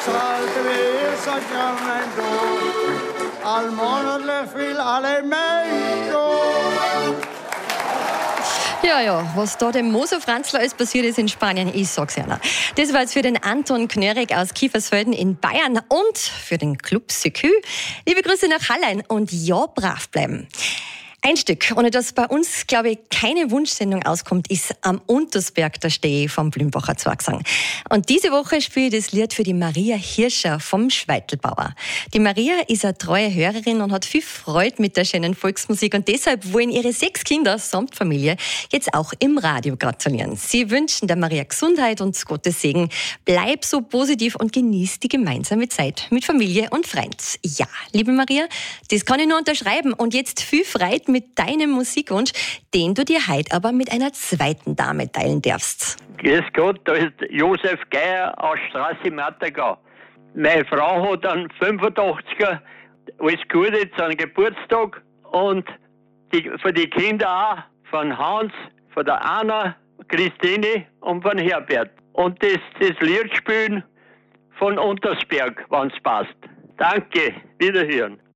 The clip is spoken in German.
Salvezza chiamando al mondo le filamento. Ja, was da dem Moser Franzler alles passiert ist in Spanien, ich sag's ja noch. Das war jetzt für den Anton Knörig aus Kiefersfelden in Bayern und für den Club Secü. Liebe Grüße nach Hallein und ja, brav bleiben. Ein Stück, ohne das bei uns, glaube ich, keine Wunschsendung auskommt, ist Am Untersberg der Steh vom Blümbacher Zwergsang. Und diese Woche spiele ich das Lied für die Maria Hirscher vom Schweitelbauer. Die Maria ist eine treue Hörerin und hat viel Freude mit der schönen Volksmusik und deshalb wollen ihre 6 Kinder samt Familie jetzt auch im Radio gratulieren. Sie wünschen der Maria Gesundheit und Gottes Segen. Bleib so positiv und genieß die gemeinsame Zeit mit Familie und Freunden. Ja, liebe Maria, das kann ich nur unterschreiben und jetzt viel Freude mit deinem Musikwunsch, den du dir heute aber mit einer zweiten Dame teilen darfst. Grüß Gott, da ist Josef Geier aus Straße Mattergau. Meine Frau hat einen 85er, alles Gute zu einem Geburtstag und für die Kinder auch, von Hans, von der Anna, Christine und von Herbert. Und das Lied spielen von Untersberg, wenn es passt. Danke, wiederhören.